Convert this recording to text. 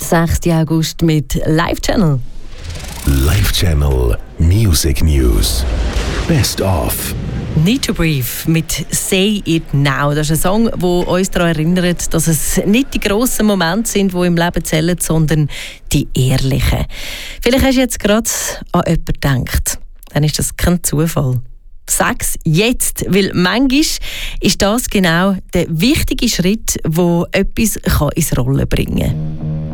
6. August mit Live Channel. Live Channel Music News. Best of. Need to Breathe mit Say It Now. Das ist ein Song, der uns daran erinnert, dass es nicht die grossen Momente sind, die im Leben zählen, sondern die ehrlichen. Vielleicht hast du jetzt gerade an jemanden gedacht. Dann ist das kein Zufall. Sag's jetzt, weil manchmal ist das genau der wichtige Schritt, der etwas ins Rollen bringen kann.